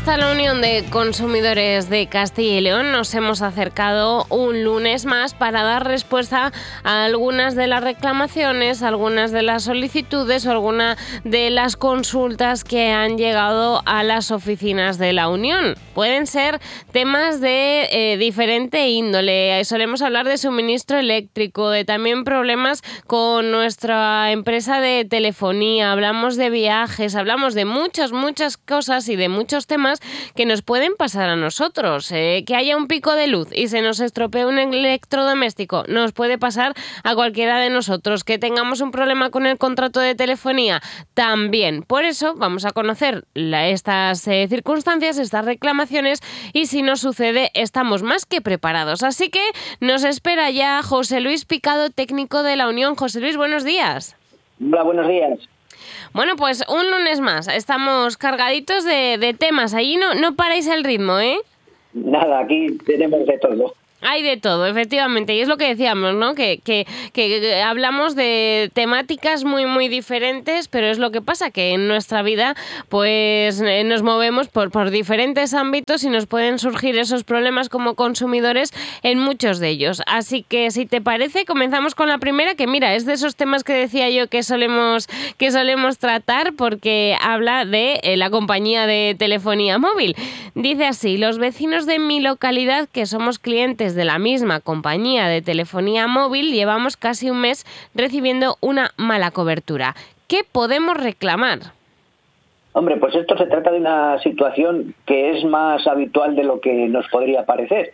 Hasta la Unión de Consumidores de Castilla y León nos hemos acercado un lunes más para dar respuesta a algunas de las reclamaciones, algunas de las solicitudes o algunas de las consultas que han llegado a las oficinas de la Unión. Pueden ser temas de diferente índole. Solemos hablar de suministro eléctrico, de también problemas con nuestra empresa de telefonía, hablamos de viajes, hablamos de muchas cosas y de muchos temas que nos pueden pasar a nosotros. Que haya un pico de luz y se nos estropee un electrodoméstico, nos puede pasar a cualquiera de nosotros. Que tengamos un problema con el contrato de telefonía, también. Por eso vamos a conocer estas circunstancias, estas reclamaciones, y si nos sucede, estamos más que preparados. Así que nos espera ya José Luis Picado, técnico de la Unión. José Luis, buenos días. Hola, buenos días. Bueno, pues un lunes más. Estamos cargaditos de temas. Allí no paráis el ritmo, ¿eh? Nada, aquí tenemos de todo. Hay de todo, efectivamente, y es lo que decíamos, ¿no? Que hablamos de temáticas muy diferentes, pero es lo que pasa, que en nuestra vida pues nos movemos por diferentes ámbitos y nos pueden surgir esos problemas como consumidores en muchos de ellos. Así que, si te parece, comenzamos con la primera, que mira, es de esos temas que decía yo que solemos tratar, porque habla de la compañía de telefonía móvil. Dice así: los vecinos de mi localidad, que somos clientes de la misma compañía de telefonía móvil, llevamos casi un mes recibiendo una mala cobertura. ¿Qué podemos reclamar? Hombre, pues esto se trata de una situación que es más habitual de lo que nos podría parecer.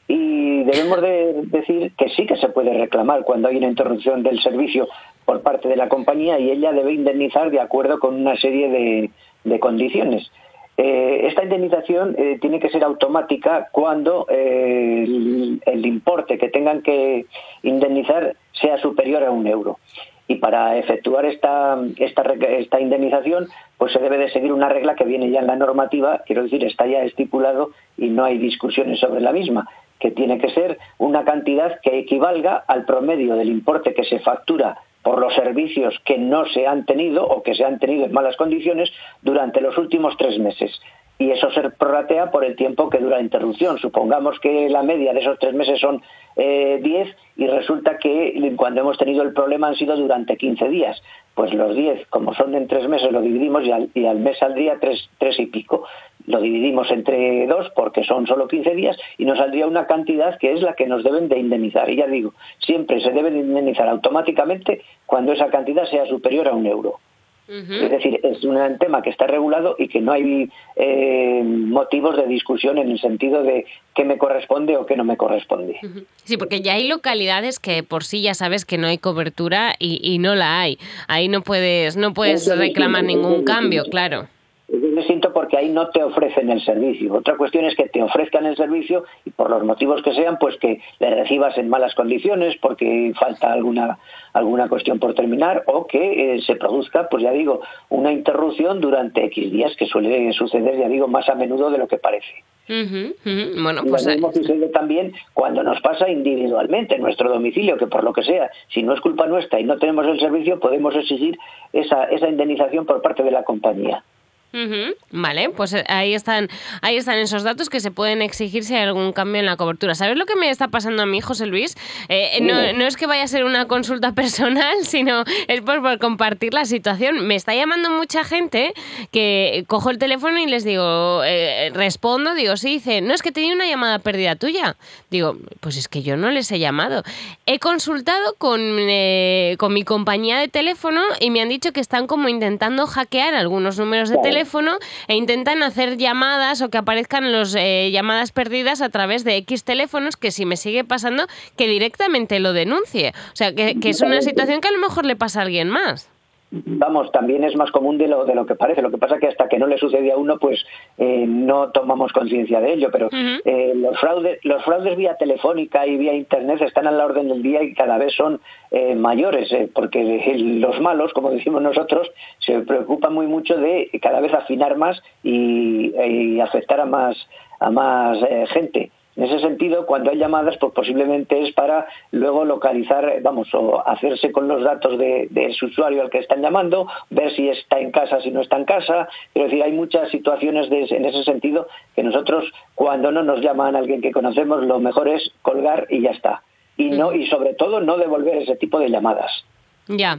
Y debemos de decir que sí que se puede reclamar cuando hay una interrupción del servicio por parte de la compañía, y ella debe indemnizar de acuerdo con una serie de condiciones. Esta indemnización tiene que ser automática cuando el importe que tengan que indemnizar sea superior a €1. Y para efectuar esta indemnización, pues se debe de seguir una regla que viene ya en la normativa, quiero decir, está ya estipulado y no hay discusiones sobre la misma, que tiene que ser una cantidad que equivalga al promedio del importe que se factura por los servicios que no se han tenido o que se han tenido en malas condiciones durante los últimos 3 meses. Y eso se prorratea por el tiempo que dura la interrupción. Supongamos que la media de esos 3 meses son 10 y resulta que cuando hemos tenido el problema han sido durante 15 días. Pues los 10, como son en 3 meses, lo dividimos y al mes saldría 3 y pico. Lo dividimos entre 2 porque son solo 15 días y nos saldría una cantidad que es la que nos deben de indemnizar. Y ya digo, siempre se debe de indemnizar automáticamente cuando esa cantidad sea superior a €1. Es decir, es un tema que está regulado y que no hay motivos de discusión en el sentido de qué me corresponde o qué no me corresponde. Sí, porque ya hay localidades que por sí ya sabes que no hay cobertura y no la hay. Ahí no puedes reclamar ningún cambio, claro. Es distinto porque ahí no te ofrecen el servicio. Otra cuestión es que te ofrezcan el servicio y por los motivos que sean, pues que le recibas en malas condiciones porque falta alguna cuestión por terminar, o que se produzca, pues ya digo, una interrupción durante X días, que suele suceder, ya digo, más a menudo de lo que parece. Bueno, pues lo mismo sucede también cuando nos pasa individualmente en nuestro domicilio, que por lo que sea, si no es culpa nuestra y no tenemos el servicio, podemos exigir esa indemnización por parte de la compañía. Vale, pues ahí están esos datos que se pueden exigir si hay algún cambio en la cobertura. ¿Sabes lo que me está pasando a mí, José Luis? No es que vaya a ser una consulta personal, sino es por compartir la situación. Me está llamando mucha gente que cojo el teléfono y les digo, respondo, digo, sí, dice, no, es que tenía una llamada perdida tuya. Digo, pues es que yo no les he llamado. He consultado con mi compañía de teléfono y me han dicho que están como intentando hackear algunos números de teléfono e intentan hacer llamadas o que aparezcan las llamadas perdidas a través de X teléfonos, que si me sigue pasando, que directamente lo denuncie. O sea, que es una situación que a lo mejor le pasa a alguien más. Vamos, también es más común de lo que parece. Lo que pasa es que hasta que no le sucede a uno, pues no tomamos conciencia de ello. Pero los fraudes vía telefónica y vía internet están a la orden del día y cada vez son mayores, porque los malos, como decimos nosotros, se preocupan muy mucho de cada vez afinar más y afectar a más gente. En ese sentido, cuando hay llamadas, pues posiblemente es para luego localizar, o hacerse con los datos de ese usuario al que están llamando, ver si está en casa, si no está en casa. Es decir, hay muchas situaciones en ese sentido que nosotros, cuando no nos llaman a alguien que conocemos, lo mejor es colgar y ya está. Y sobre todo no devolver ese tipo de llamadas. Ya.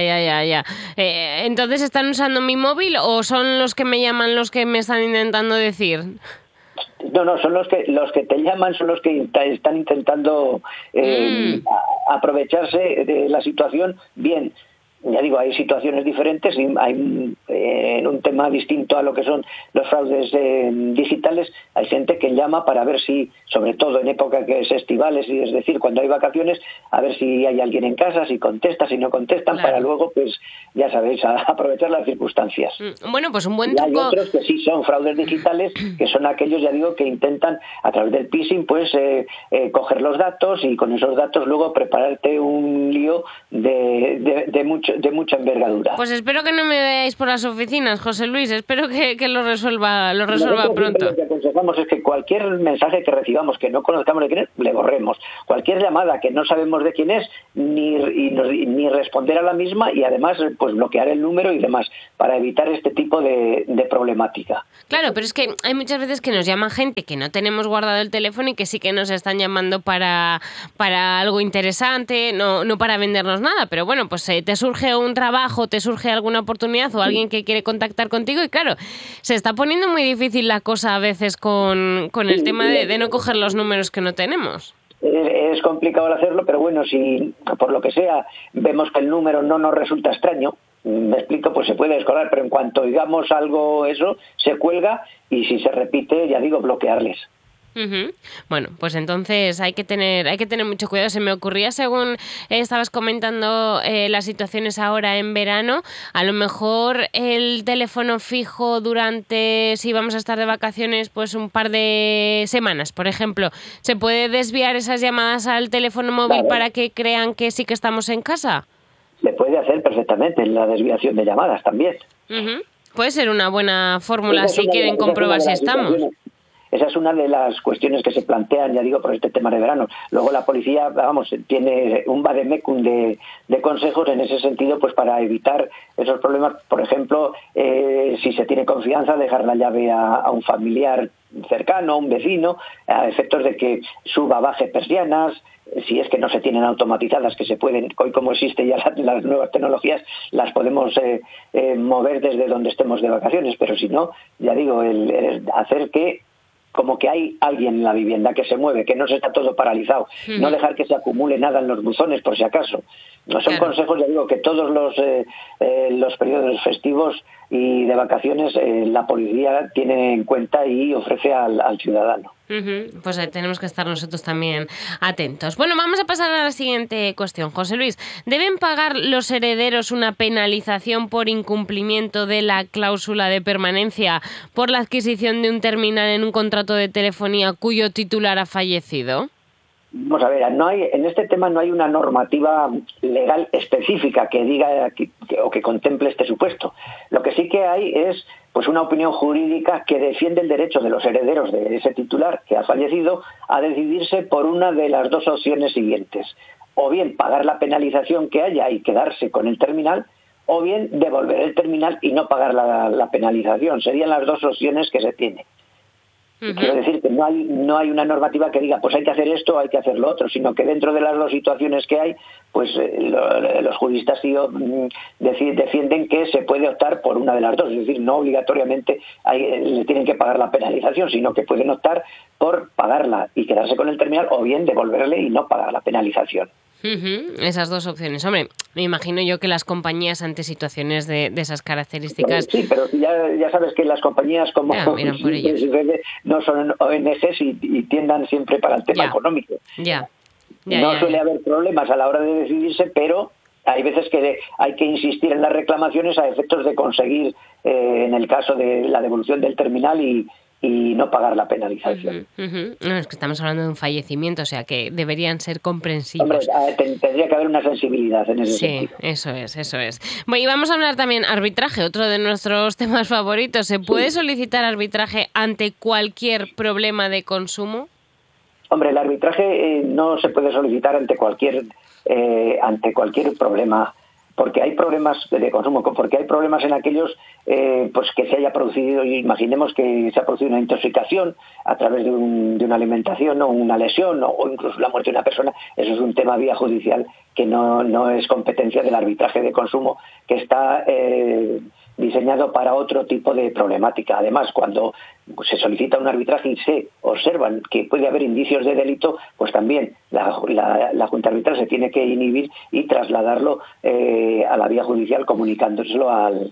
Entonces, ¿están usando mi móvil o son los que me llaman los que me están intentando decir? No, son los que te llaman, son los que están intentando aprovecharse de la situación. Bien, ya digo, hay situaciones diferentes y hay en un tema distinto a lo que son los fraudes digitales. Hay gente que llama para ver si, sobre todo en época que es estivales, y es decir, cuando hay vacaciones, a ver si hay alguien en casa, si contesta, si no contestan, claro, para luego, pues ya sabéis, aprovechar las circunstancias. Bueno, pues un buen truco. Y hay otros que sí son fraudes digitales, que son aquellos, ya digo, que intentan a través del phishing, pues coger los datos y con esos datos luego prepararte un lío de mucha envergadura. Pues espero que no me veáis por las oficinas, José Luis. Espero que lo resuelva pronto. Lo que aconsejamos es que cualquier mensaje que recibamos que no conozcamos de quién es, le borremos. Cualquier llamada que no sabemos de quién es, ni responder a la misma, y además pues bloquear el número y demás, para evitar este tipo de problemática. Claro, pero es que hay muchas veces que nos llama gente que no tenemos guardado el teléfono y que sí que nos están llamando para algo interesante, no para vendernos nada, pero bueno, pues te surge un trabajo, te surge alguna oportunidad o alguien que quiere contactar contigo y claro, se está poniendo muy difícil la cosa a veces con el tema de no coger los números que no tenemos. Es complicado hacerlo, pero bueno, si por lo que sea vemos que el número no nos resulta extraño, me explico, pues se puede descolgar, pero en cuanto digamos algo eso, se cuelga y si se repite, ya digo, bloquearles. Bueno, pues entonces hay que tener mucho cuidado. Se me ocurría, según estabas comentando las situaciones ahora en verano, a lo mejor el teléfono fijo si vamos a estar de vacaciones pues un par de semanas, por ejemplo, ¿se puede desviar esas llamadas al teléfono móvil para que crean que sí que estamos en casa? Se puede hacer perfectamente la desviación de llamadas también. Puede ser una buena fórmula si quieren comprobar si estamos. Esa es una de las cuestiones que se plantean, ya digo, por este tema de verano. Luego la policía, tiene un vademecum de consejos en ese sentido, pues para evitar esos problemas. Por ejemplo, si se tiene confianza, dejar la llave a un familiar cercano, a un vecino, a efectos de que suba, baje persianas. Si es que no se tienen automatizadas, que se pueden, hoy como existe ya las nuevas tecnologías, las podemos mover desde donde estemos de vacaciones, pero si no, ya digo, el hacer que como que hay alguien en la vivienda que se mueve, que no se está todo paralizado, no dejar que se acumule nada en los buzones por si acaso. No son consejos, ya digo, que todos los periodos festivos y de vacaciones la policía tiene en cuenta y ofrece al ciudadano. Pues tenemos que estar nosotros también atentos. Bueno, vamos a pasar a la siguiente cuestión. José Luis, ¿deben pagar los herederos una penalización por incumplimiento de la cláusula de permanencia por la adquisición de un terminal en un contrato de telefonía cuyo titular ha fallecido? Vamos a ver, en este tema no hay una normativa legal específica que diga o que contemple este supuesto. Lo que sí que hay es pues una opinión jurídica que defiende el derecho de los herederos de ese titular que ha fallecido a decidirse por una de las dos opciones siguientes: o bien pagar la penalización que haya y quedarse con el terminal, o bien devolver el terminal y no pagar la penalización. Serían las dos opciones que se tiene. Quiero decir que no hay una normativa que diga pues hay que hacer esto o hay que hacer lo otro, sino que dentro de las dos situaciones que hay, pues los juristas defienden que se puede optar por una de las dos, es decir, no obligatoriamente le tienen que pagar la penalización, sino que pueden optar por pagarla y quedarse con el terminal, o bien devolverle y no pagar la penalización. Esas dos opciones. Hombre, me imagino yo que las compañías ante situaciones de esas características... Sí, pero ya sabes que las compañías como miran por ellos. No son ONGs y tiendan siempre para el tema económico. No suele haber problemas a la hora de decidirse, pero hay veces que hay que insistir en las reclamaciones a efectos de conseguir, en el caso de la devolución del terminal y no pagar la penalización. No, es que estamos hablando de un fallecimiento, o sea que deberían ser comprensivos. Hombre, tendría que haber una sensibilidad en ese sentido. Sí, eso es. Bueno, y vamos a hablar también arbitraje, otro de nuestros temas favoritos. ¿Se puede solicitar arbitraje ante cualquier problema de consumo? Hombre, el arbitraje no se puede solicitar ante cualquier problema, porque hay problemas de consumo, porque hay problemas en aquellos pues que se haya producido, imaginemos que se ha producido una intoxicación a través de una alimentación o una lesión o incluso la muerte de una persona. Eso es un tema vía judicial que no es competencia del arbitraje de consumo, que está diseñado para otro tipo de problemática. Además, cuando se solicita un arbitraje y se observan que puede haber indicios de delito, pues también la Junta Arbitral se tiene que inhibir y trasladarlo a la vía judicial, comunicándoselo al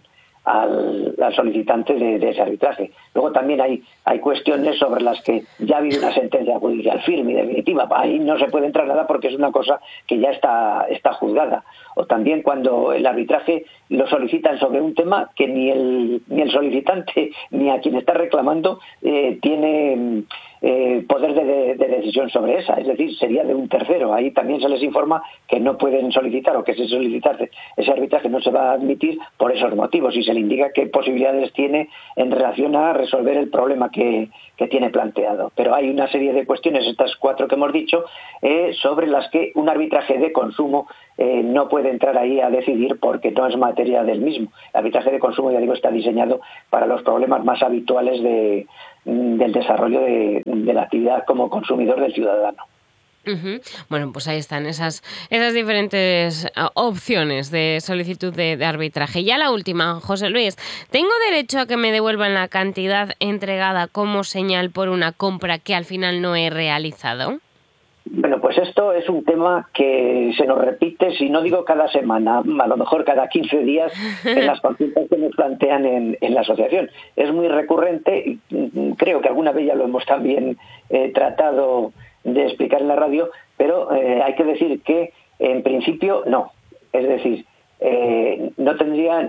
solicitante de ese arbitraje. Luego también hay cuestiones sobre las que ya ha habido una sentencia judicial firme y definitiva. Ahí no se pueden trasladar porque es una cosa que ya está juzgada. O también cuando el arbitraje lo solicitan sobre un tema que ni el solicitante ni a quien está reclamando tiene poder de decisión sobre esa, es decir, sería de un tercero. Ahí también se les informa que no pueden solicitar o que si solicitar ese arbitraje no se va a admitir por esos motivos y se le indica qué posibilidades tiene en relación a resolver el problema que tiene planteado. Pero hay una serie de cuestiones, estas 4 que hemos dicho, sobre las que un arbitraje de consumo no puede entrar ahí a decidir porque no es materia del mismo. El arbitraje de consumo, ya digo, está diseñado para los problemas más habituales del desarrollo de la actividad como consumidor del ciudadano. Uh-huh. Bueno, pues ahí están esas diferentes opciones de solicitud de arbitraje. Ya la última, José Luis. ¿Tengo derecho a que me devuelvan la cantidad entregada como señal por una compra que al final no he realizado? Bueno, pues esto es un tema que se nos repite, si no digo cada semana, a lo mejor cada 15 días en las consultas que nos plantean en la asociación. Es muy recurrente, creo que alguna vez ya lo hemos también tratado de explicar en la radio, pero hay que decir que en principio no. Es decir, no tendrían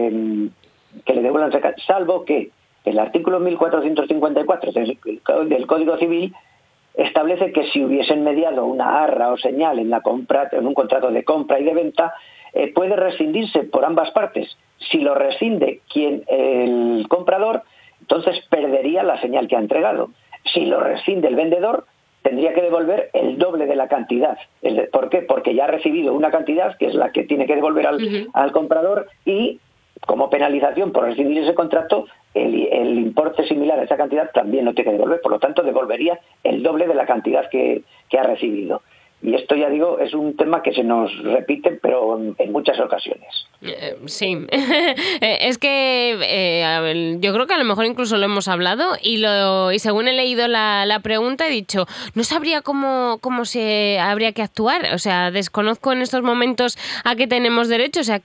que le devuelvan, salvo que el artículo 1454 del Código Civil establece que si hubiesen mediado una arra o señal en un contrato de compra y de venta, puede rescindirse por ambas partes. Si lo rescinde el comprador, entonces perdería la señal que ha entregado. Si lo rescinde el vendedor, tendría que devolver el doble de la cantidad. ¿Por qué? Porque ya ha recibido una cantidad que es la que tiene que devolver al comprador y como penalización por rescindir ese contrato, el importe similar a esa cantidad también lo tiene que devolver. Por lo tanto, devolvería el doble de la cantidad que ha recibido. Y esto, ya digo, es un tema que se nos repite, pero en muchas ocasiones. Sí, es que yo creo que a lo mejor incluso lo hemos hablado y según he leído la pregunta he dicho, no sabría cómo se habría que actuar. O sea, desconozco en estos momentos a qué tenemos derecho, o sea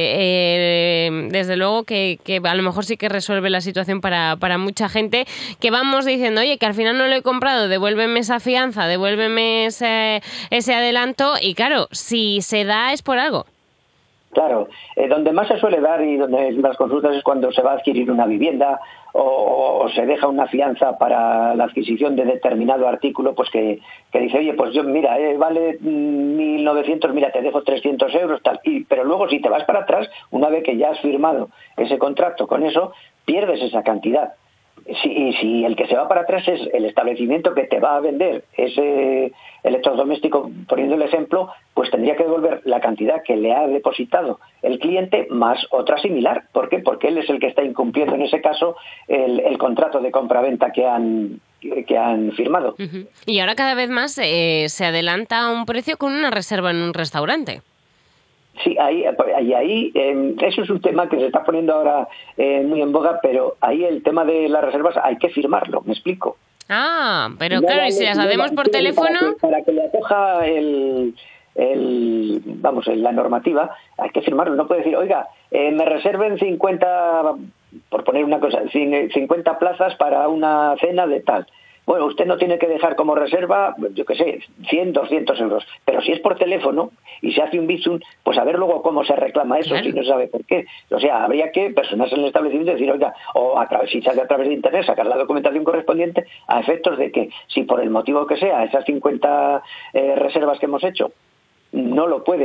que desde luego que a lo mejor sí que resuelve la situación para mucha gente, que vamos diciendo, oye, que al final no lo he comprado, devuélveme esa fianza, devuélveme ese adelanto, y claro, si se da es por algo. Claro, donde más se suele dar y donde las consultas es cuando se va a adquirir una vivienda o se deja una fianza para la adquisición de determinado artículo, pues que dice, oye, pues yo, mira, vale 1.900, mira, te dejo 300 euros, tal. Pero luego si te vas para atrás, una vez que ya has firmado ese contrato con eso, pierdes esa cantidad. Si el que se va para atrás es el establecimiento que te va a vender ese electrodoméstico, poniendo el ejemplo, pues tendría que devolver la cantidad que le ha depositado el cliente más otra similar. ¿Por qué? Porque él es el que está incumpliendo en ese caso el contrato de compraventa que han firmado. Uh-huh. Y ahora cada vez más se adelanta un precio con una reserva en un restaurante. Sí, ahí eso es un tema que se está poniendo ahora muy en boga, pero ahí el tema de las reservas hay que firmarlo, ¿me explico? Ah, pero claro, y si las hacemos por teléfono... Para que le acoja la normativa, hay que firmarlo. No puede decir, oiga, me reserven 50, por poner una cosa, 50 plazas para una cena de tal. Bueno, usted no tiene que dejar como reserva, yo qué sé, 100, 200 euros. Pero si es por teléfono y se hace un bizum, pues a ver luego cómo se reclama eso, claro. Si no sabe por qué. O sea, habría que personarse en el establecimiento y decir, oiga, o si se hace a través de Internet, sacar la documentación correspondiente a efectos de que, si por el motivo que sea, esas 50 reservas que hemos hecho no lo puede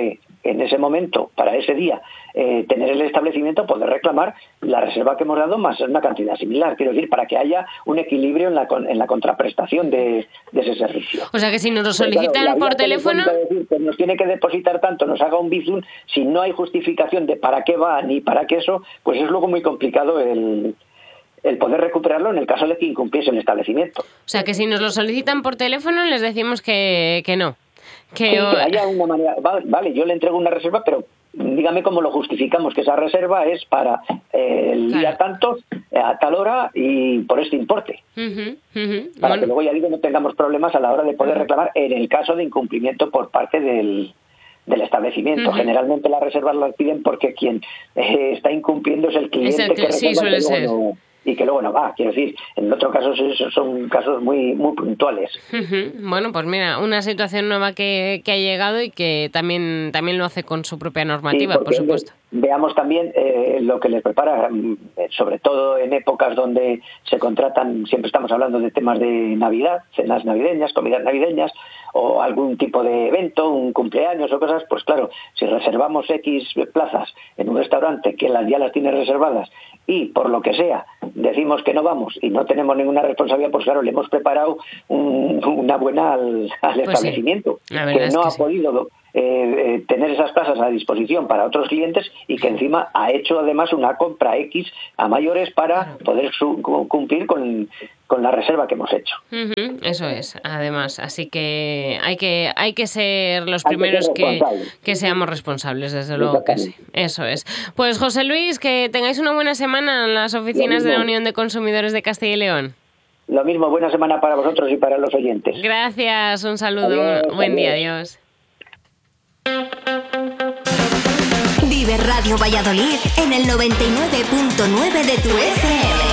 en ese momento, para ese día, tener el establecimiento, poder reclamar la reserva que hemos dado más una cantidad similar. Quiero decir, para que haya un equilibrio en la contraprestación de ese servicio. O sea que si nos lo solicitan por teléfono... Decir, pues nos tiene que depositar tanto, nos haga un bizum, si no hay justificación de para qué va ni para qué eso, pues es luego muy complicado el poder recuperarlo en el caso de que incumpliese el establecimiento. O sea que si nos lo solicitan por teléfono les decimos que no. Que haya una manera, vale, yo le entrego una reserva, pero dígame cómo lo justificamos, que esa reserva es para el día tanto, a tal hora y por este importe. Para que luego, ya digo, no tengamos problemas a la hora de poder reclamar en el caso de incumplimiento por parte del establecimiento. Generalmente las reservas las piden porque quien está incumpliendo es el cliente que reserva, sí, suele ser. Y que luego no va. Quiero decir, en otros casos son casos muy muy puntuales. Bueno, pues mira, una situación nueva que ha llegado y que también lo hace con su propia normativa, por supuesto. Veamos también lo que les prepara, sobre todo en épocas donde se contratan, siempre estamos hablando de temas de Navidad, cenas navideñas, comidas navideñas, o algún tipo de evento, un cumpleaños o cosas, pues claro, si reservamos X plazas en un restaurante que ya las tiene reservadas y por lo que sea decimos que no vamos y no tenemos ninguna responsabilidad, pues claro, le hemos preparado una buena al establecimiento, que no ha podido tener esas plazas a disposición para otros clientes y que encima ha hecho además una compra X a mayores para poder cumplir con la reserva que hemos hecho. Eso es, además. Así que hay que ser los primeros que seamos responsables, desde luego que sí. Eso es. Pues José Luis, que tengáis una buena semana en las oficinas de la Unión de Consumidores de Castilla y León. Lo mismo, buena semana para vosotros y para los oyentes. Gracias, un saludo. Buen día, adiós. Vive Radio Valladolid en el 99.9 de tu FM.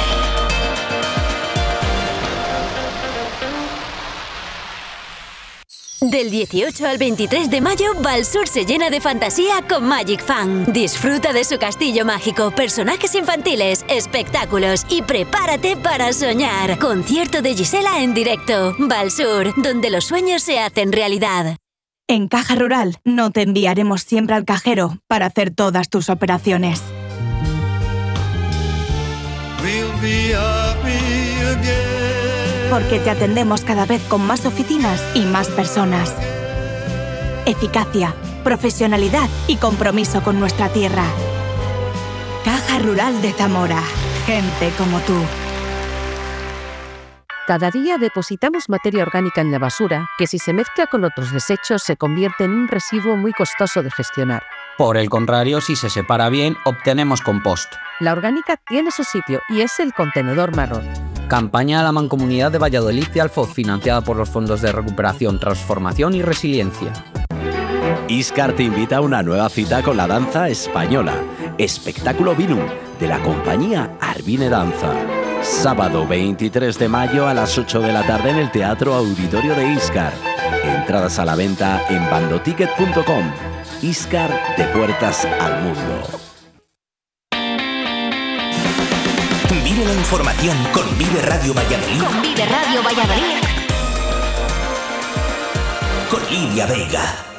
Del 18 al 23 de mayo, Valsur se llena de fantasía con Magic Fan. Disfruta de su castillo mágico, personajes infantiles, espectáculos y prepárate para soñar. Concierto de Gisela en directo. Valsur, donde los sueños se hacen realidad. En Caja Rural no te enviaremos siempre al cajero para hacer todas tus operaciones. Porque te atendemos cada vez con más oficinas y más personas. Eficacia, profesionalidad y compromiso con nuestra tierra. Caja Rural de Zamora. Gente como tú. Cada día depositamos materia orgánica en la basura que, si se mezcla con otros desechos, se convierte en un residuo muy costoso de gestionar. Por el contrario, si se separa bien, obtenemos compost. La orgánica tiene su sitio y es el contenedor marrón. Campaña de la Mancomunidad de Valladolid y Alfoz, financiada por los Fondos de Recuperación, Transformación y Resiliencia. Iscar te invita a una nueva cita con la danza española. Espectáculo Vinum, de la compañía Arvine Danza. Sábado 23 de mayo a las 8 de la tarde en el Teatro Auditorio de Iscar. Entradas a la venta en bandoticket.com. Iscar, de puertas al mundo. Vive la información con Vive Radio Valladolid. Con Vive Radio Valladolid. Con Lidia Vega.